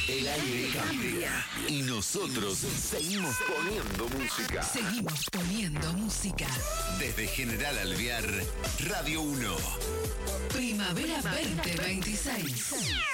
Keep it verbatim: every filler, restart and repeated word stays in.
El aire cambia y nosotros seguimos poniendo música. Seguimos poniendo música. Desde General Alvear, Radio uno. Primavera veinte veintiséis.